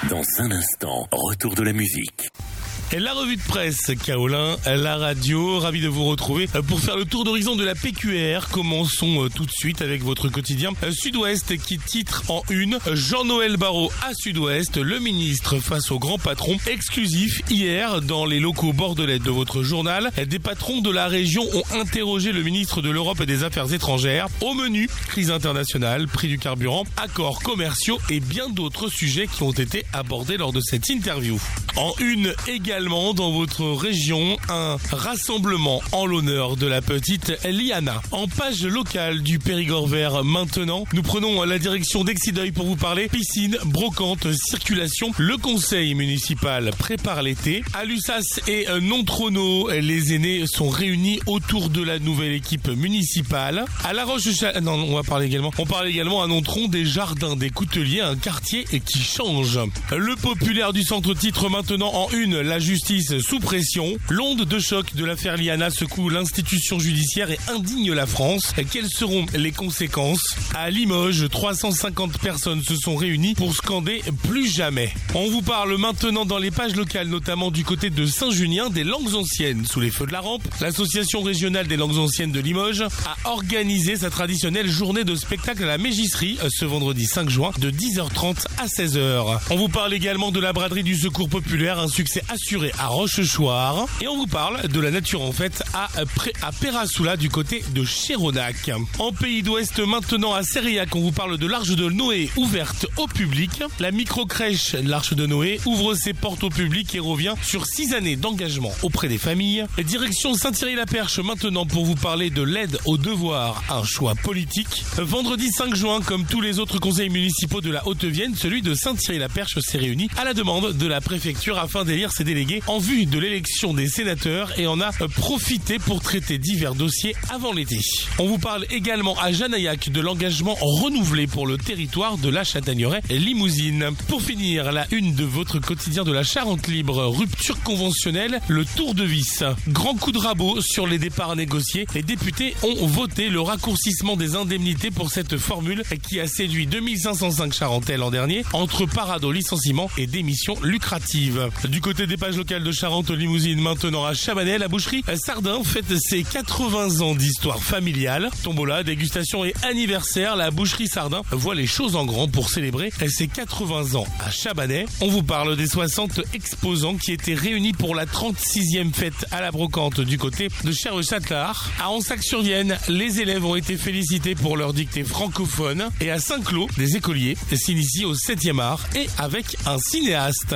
Dans un instant, retour de la musique. Et la revue de presse, Kaolin, la radio, ravi de vous retrouver pour faire le tour d'horizon de la PQR. Commençons tout de suite avec votre quotidien Sud-Ouest qui titre en une Jean-Noël Barrot à Sud-Ouest, le ministre face au grand patron. Exclusif hier dans les locaux bordelais de votre journal, des patrons de la région ont interrogé le ministre de l'Europe et des Affaires étrangères. Au menu, crise internationale, prix du carburant, accords commerciaux et bien d'autres sujets qui ont été abordés lors de cette interview. En une également dans votre région, un rassemblement en l'honneur de la petite Liana. En page locale du Périgord vert maintenant, nous prenons la direction d'Exideuil pour vous parler piscine, brocante, circulation. Le conseil municipal prépare l'été. À Lussas et Nontrono, les aînés sont réunis autour de la nouvelle équipe municipale. À La on parle également à Nontron des jardins des Couteliers, un quartier qui change. Le populaire du centre titre maintenant en une, la justice sous pression. L'onde de choc de l'affaire Liana secoue l'institution judiciaire et indigne la France. Quelles seront les conséquences? À Limoges, 350 personnes se sont réunies pour scander plus jamais. On vous parle maintenant dans les pages locales, notamment du côté de Saint-Junien, des langues anciennes. Sous les feux de la rampe, l'association régionale des langues anciennes de Limoges a organisé sa traditionnelle journée de spectacle à la Mégisserie ce vendredi 5 juin de 10h30 à 16h. On vous parle également de la braderie du Secours populaire, un succès assuré à Rochechouart. Et on vous parle de la nature en fait à Perrasoula du côté de Chéronac. En Pays d'Ouest maintenant à Sériac, on vous parle de l'Arche de Noé ouverte au public. La micro-crèche l'Arche de Noé ouvre ses portes au public et revient sur 6 années d'engagement auprès des familles. Direction Saint-Thierry-la-Perche maintenant pour vous parler de l'aide aux devoirs, un choix politique. Vendredi 5 juin, comme tous les autres conseils municipaux de la Haute-Vienne, celui de Saint-Thierry-la-Perche s'est réuni à la demande de la préfecture afin d'élire ses délégués en vue de l'élection des sénateurs et en a profité pour traiter divers dossiers avant l'été. On vous parle également à Janaillac de l'engagement renouvelé pour le territoire de la Châtaigneraie Limousine. Pour finir, la une de votre quotidien de la Charente libre, rupture conventionnelle, le tour de vis. Grand coup de rabot sur les départs négociés. Les députés ont voté le raccourcissement des indemnités pour cette formule qui a séduit 2505 Charentais l'an dernier entre parade au licenciement et démission lucrative. Du côté des pages locales de Charente-Limousine, maintenant à Chabanais, la boucherie Sardin fête ses 80 ans d'histoire familiale. Tombola, dégustation et anniversaire, la boucherie Sardin voit les choses en grand pour célébrer ses 80 ans à Chabanais. On vous parle des 60 exposants qui étaient réunis pour la 36e fête à la brocante du côté de Cherre-Châtelard. À Ansac-sur-Vienne, les élèves ont été félicités pour leur dictée francophone. Et à Saint-Cloud, des écoliers s'initient au 7e art et avec un cinéaste.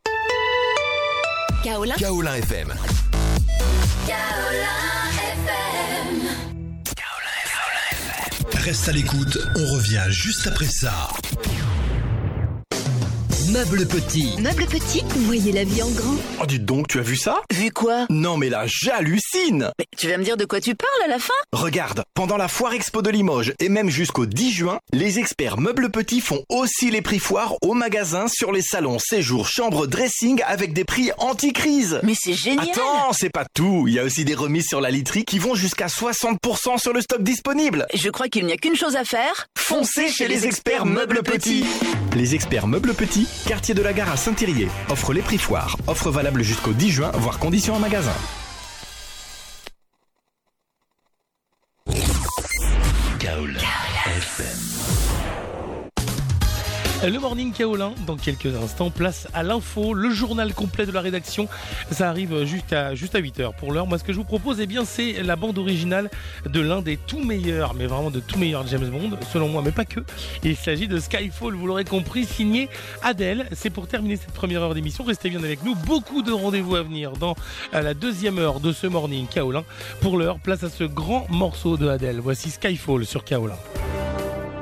Kaolin FM. Reste à l'écoute, on revient juste après ça. Meuble Petit. Meuble Petit, voyez la vie en grand. Oh, dites donc, tu as vu ça? Vu quoi? Non, mais là, j'hallucine! Mais tu vas me dire de quoi tu parles à la fin? Regarde, pendant la foire expo de Limoges et même jusqu'au 10 juin, les experts Meuble Petit font aussi les prix foires au magasin sur les salons, séjours, chambres, dressing avec des prix anti-crise. Mais c'est génial! Attends, c'est pas tout. Il y a aussi des remises sur la literie qui vont jusqu'à 60% sur le stock disponible. Je crois qu'il n'y a qu'une chose à faire. Foncez chez les experts Meuble Petit. Les experts Meuble Petit, quartier de la gare à Saint-Thirier, offre les prix foires. Offre valable jusqu'au 10 juin, voire conditions en magasin. Kaolin FM. Le Morning Kaolin, dans quelques instants, place à l'info, le journal complet de la rédaction. Ça arrive juste à 8h pour l'heure. Moi, ce que je vous propose, c'est la bande originale de l'un des tout meilleurs, mais vraiment de tout meilleurs James Bond, selon moi, mais pas que. Il s'agit de Skyfall, vous l'aurez compris, signé Adele. C'est pour terminer cette première heure d'émission. Restez bien avec nous. Beaucoup de rendez-vous à venir dans la deuxième heure de ce Morning Kaolin. Pour l'heure, place à ce grand morceau de Adele. Voici Skyfall sur Kaolin.